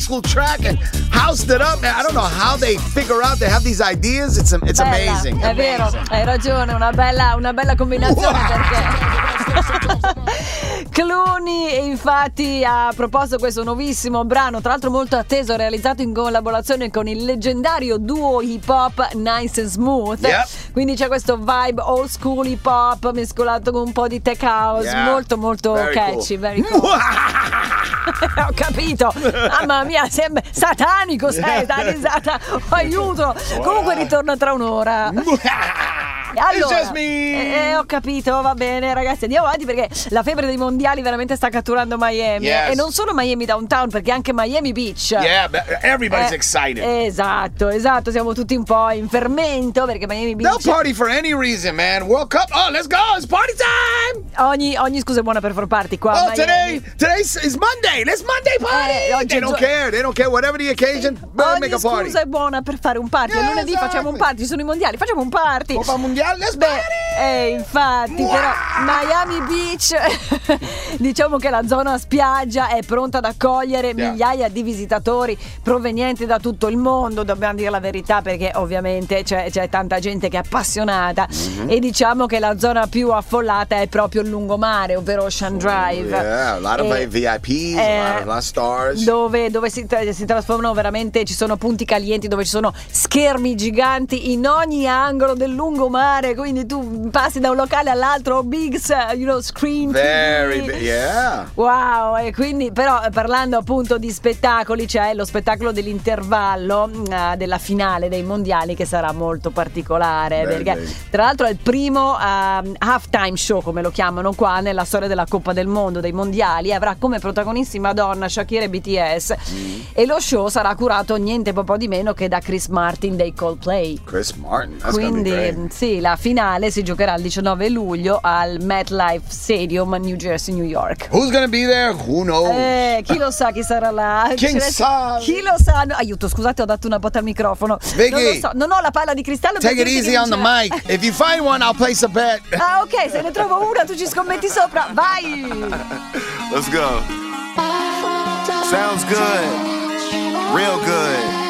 school track and housed it up. I don't know how they figure out they have these ideas. It's amazing. È vero, hai ragione, una bella combinazione perché Clooney infatti ha proposto questo nuovissimo brano, tra l'altro molto atteso, realizzato in collaborazione con il leggendario duo hip hop Nice and Smooth. Yep. Quindi c'è questo vibe old school hip hop mescolato con un po' di tech house, molto very catchy, cool. very cool. Ho capito, mamma mia, sembra satanico, sei satanizzata. Aiuto. Comunque ritorna tra un'ora. Allora, It's just me. ho capito, va bene ragazzi, andiamo avanti perché la febbre dei mondiali veramente sta catturando Miami. Yes. E non solo Miami Downtown, perché anche Miami Beach. Yeah, but everybody's excited. Esatto, siamo tutti un po' in fermento perché Miami Beach They'll party for any reason, man. World Cup. Oh, let's go. It's party time. ogni scusa è buona per far party qua a Oh, Miami. today is Monday. Let's Monday party. oggi They è don't care. They don't care. Whatever the occasion, Ogni make a party. scusa è buona per fare un party. Yeah, Lunedì facciamo un party, ci sono i mondiali, facciamo un party. Copa Mundial, let's party. Infatti, però Miami Beach diciamo che la zona spiaggia è pronta ad accogliere migliaia di visitatori provenienti da tutto il mondo, dobbiamo dire la verità, perché ovviamente c'è tanta gente che è appassionata. E diciamo che la zona più affollata è proprio il lungomare, ovvero Ocean Drive. Yeah, a lot of VIPs, a lot of stars. Dove si trasformano veramente, ci sono punti calienti dove ci sono schermi giganti in ogni angolo del lungomare, quindi tu passi da un locale all'altro, big screen Very TV. big, yeah. Wow, e quindi però parlando appunto di spettacoli, c'è lo spettacolo dell'intervallo della finale dei mondiali che sarà molto particolare, perché tra l'altro è il primo halftime show, come lo chiamano qua, nella storia della Coppa del Mondo, dei mondiali. Avrà come protagonisti Madonna, Shakira e BTS. E lo show sarà curato niente po' di meno che da Chris Martin dei Coldplay. Chris Martin, that's gonna be Quindi great. sì, la finale si giocherà il 19 luglio al MetLife Stadium a New Jersey, New York. Who's gonna be there? Who knows? Chi lo sa chi sarà là? Chi sa? Chi lo sa? No, aiuto, scusate, ho dato una botta al microfono. Vicky, non lo so, non ho la palla di cristallo. Take per it dirti easy che on the vincerà. mic. If you find one, I'll place a bet. Ah, ok, se ne trovo una tu ci scommetti sopra. Vai! Let's go. Sounds good. Real good.